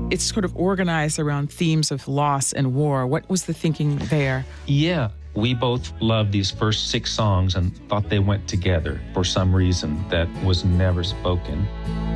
it's sort of organized around themes of loss and war. What was the thinking there? Yeah, we both loved these first 6 songs and thought they went together for some reason that was never spoken.